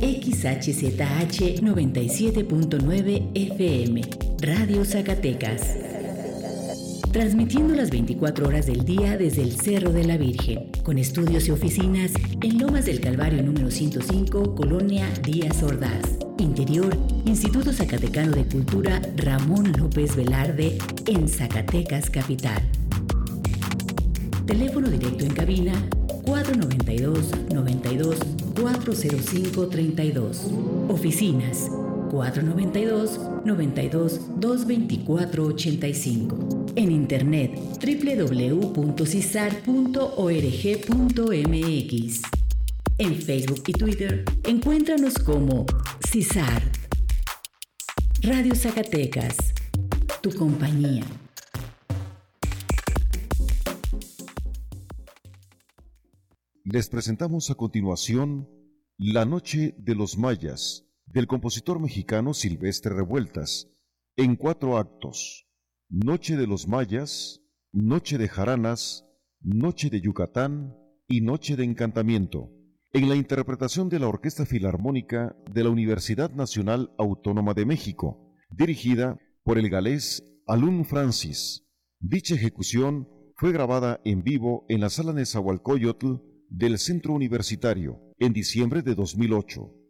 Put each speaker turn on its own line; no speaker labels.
XHZH 97.9 FM, Radio Zacatecas. Transmitiendo las 24 horas del día desde el Cerro de la Virgen, con estudios y oficinas en Lomas del Calvario número 105, Colonia Díaz Ordaz. Interior, Instituto Zacatecano de Cultura Ramón López Velarde, en Zacatecas Capital. Teléfono directo en cabina 492-92-405-32. Oficinas 492-92-224-85. En internet www.cisar.org.mx. En Facebook y Twitter encuéntranos como CISAR. Radio Zacatecas, tu compañía.
Les presentamos a continuación La Noche de los Mayas, del compositor mexicano Silvestre Revueltas, en 4 actos: Noche de los Mayas, Noche de Jaranas, Noche de Yucatán y Noche de Encantamiento, en la interpretación de la Orquesta Filarmónica de la Universidad Nacional Autónoma de México, dirigida por el galés Alun Francis. Dicha ejecución fue grabada en vivo en la Sala Nezahualcóyotl del Centro Universitario en diciembre de 2008.